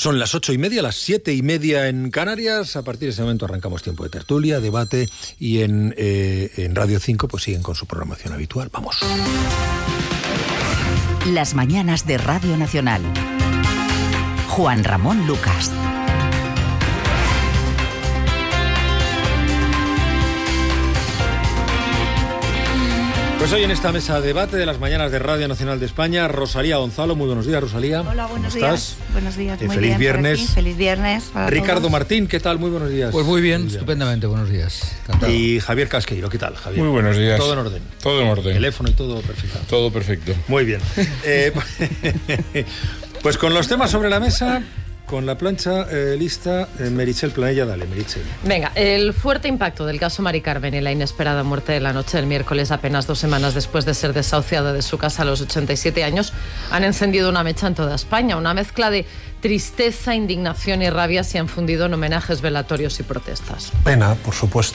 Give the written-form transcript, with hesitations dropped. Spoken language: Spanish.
Son las 8:30, las 7:30 en Canarias. A partir de ese momento arrancamos tiempo de tertulia, debate, y en Radio 5 pues siguen con su programación habitual. Vamos. Las mañanas de Radio Nacional. Juan Ramón Lucas. Pues hoy en esta mesa de debate de las mañanas de Radio Nacional de España, Rosalía Gonzalo. Muy buenos días, Rosalía. Hola, buenos días. ¿Estás? Buenos días, muy feliz bien. Viernes. Feliz viernes para Ricardo todos. Martín, ¿qué tal? Muy buenos días. Pues muy bien, estupendamente, buenos días. Encantado. Y Javier Casqueiro, ¿qué tal, Javier? Muy buenos días. Todo en orden. Todo en orden. Teléfono y todo perfecto. Todo perfecto. Muy bien. Pues con los temas sobre la mesa, con la plancha lista, Meritxell Planella, dale, Meritxell. Venga, el fuerte impacto del caso Mari Carmen y la inesperada muerte de la noche del miércoles, apenas 2 semanas después de ser desahuciada de su casa a los 87 años, han encendido una mecha en toda España. Una mezcla de tristeza, indignación y rabia se han fundido en homenajes, velatorios y protestas. Pena, por supuesto.